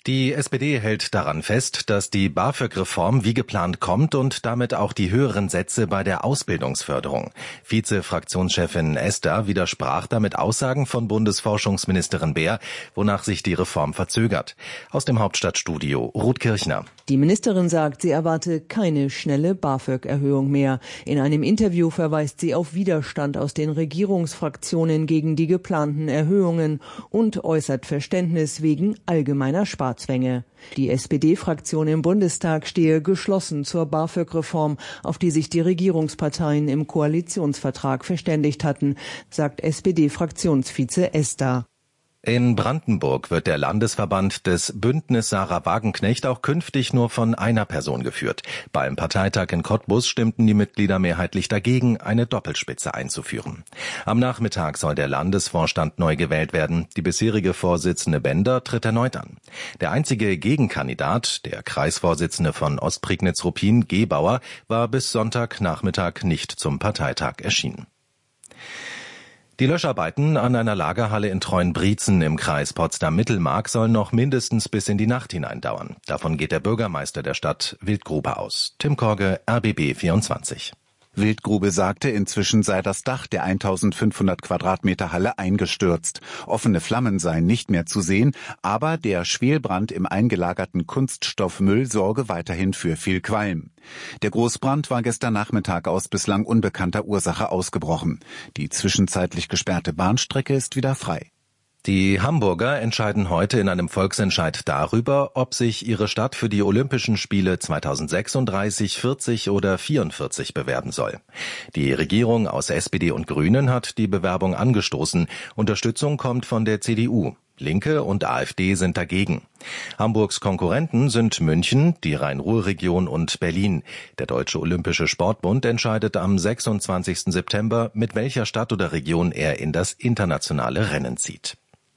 Die SPD hält daran fest, dass die BAföG-Reform wie geplant kommt und damit auch die höheren Sätze bei der Ausbildungsförderung. Vize-Fraktionschefin Esther widersprach damit Aussagen von Bundesforschungsministerin Beer, wonach sich die Reform verzögert. Aus dem Hauptstadtstudio Ruth Kirchner. Die Ministerin sagt, sie erwarte keine schnelle BAföG-Erhöhung mehr. In einem Interview verweist sie auf Widerstand aus den Regierungsfraktionen gegen die geplanten Erhöhungen und äußert Verständnis wegen allgemeiner Sparzwänge. Die SPD-Fraktion im Bundestag stehe geschlossen zur BAföG-Reform, auf die sich die Regierungsparteien im Koalitionsvertrag verständigt hatten, sagt SPD-Fraktionsvize Esther. In Brandenburg wird der Landesverband des Bündnis Sarah Wagenknecht auch künftig nur von einer Person geführt. Beim Parteitag in Cottbus stimmten die Mitglieder mehrheitlich dagegen, eine Doppelspitze einzuführen. Am Nachmittag soll der Landesvorstand neu gewählt werden. Die bisherige Vorsitzende Bender tritt erneut an. Der einzige Gegenkandidat, der Kreisvorsitzende von Ostprignitz-Ruppin, Gebauer, war bis Sonntagnachmittag nicht zum Parteitag erschienen. Die Löscharbeiten an einer Lagerhalle in Treuenbrietzen im Kreis Potsdam-Mittelmark sollen noch mindestens bis in die Nacht hinein dauern. Davon geht der Bürgermeister der Stadt Wildgrube aus. Tim Korge, RBB 24. Wildgrube sagte, inzwischen sei das Dach der 1500 Quadratmeter Halle eingestürzt. Offene Flammen seien nicht mehr zu sehen, aber der Schwelbrand im eingelagerten Kunststoffmüll sorge weiterhin für viel Qualm. Der Großbrand war gestern Nachmittag aus bislang unbekannter Ursache ausgebrochen. Die zwischenzeitlich gesperrte Bahnstrecke ist wieder frei. Die Hamburger entscheiden heute in einem Volksentscheid darüber, ob sich ihre Stadt für die Olympischen Spiele 2036, 40 oder 44 bewerben soll. Die Regierung aus SPD und Grünen hat die Bewerbung angestoßen. Unterstützung kommt von der CDU. Linke und AfD sind dagegen. Hamburgs Konkurrenten sind München, die Rhein-Ruhr-Region und Berlin. Der Deutsche Olympische Sportbund entscheidet am 26. September, mit welcher Stadt oder Region er in das internationale Rennen zieht.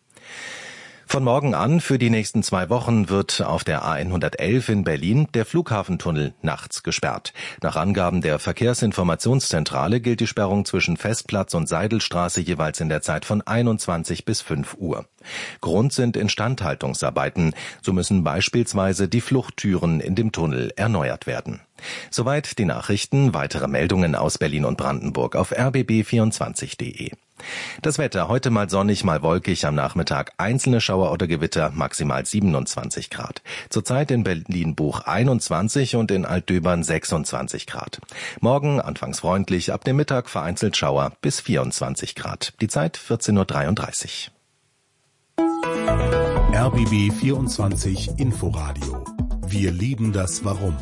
Von morgen an für die nächsten 2 Wochen wird auf der A111 in Berlin der Flughafentunnel nachts gesperrt. Nach Angaben der Verkehrsinformationszentrale gilt die Sperrung zwischen Festplatz und Seidelstraße jeweils in der Zeit von 21 bis 5 Uhr. Grund sind Instandhaltungsarbeiten. So müssen beispielsweise die Fluchttüren in dem Tunnel erneuert werden. Soweit die Nachrichten. Weitere Meldungen aus Berlin und Brandenburg auf rbb24.de. Das Wetter heute mal sonnig, mal wolkig, am Nachmittag einzelne Schauer oder Gewitter, maximal 27 Grad. Zurzeit in Berlin-Buch 21 und in Altdöbern 26 Grad. Morgen anfangs freundlich, ab dem Mittag vereinzelt Schauer bis 24 Grad. Die Zeit 14.33 Uhr. RBB 24 Inforadio. Wir lieben das Warum.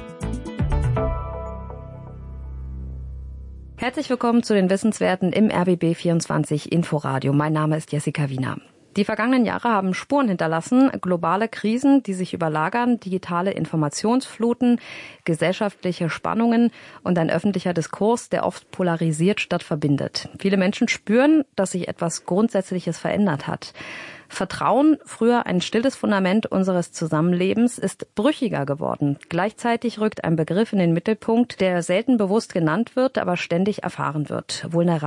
Herzlich willkommen zu den Wissenswerten im RBB 24 Inforadio. Mein Name ist Jessica Wiener. Die vergangenen Jahre haben Spuren hinterlassen, globale Krisen, die sich überlagern, digitale Informationsfluten, gesellschaftliche Spannungen und ein öffentlicher Diskurs, der oft polarisiert statt verbindet. Viele Menschen spüren, dass sich etwas Grundsätzliches verändert hat. Vertrauen, früher ein stilles Fundament unseres Zusammenlebens, ist brüchiger geworden. Gleichzeitig rückt ein Begriff in den Mittelpunkt, der selten bewusst genannt wird, aber ständig erfahren wird.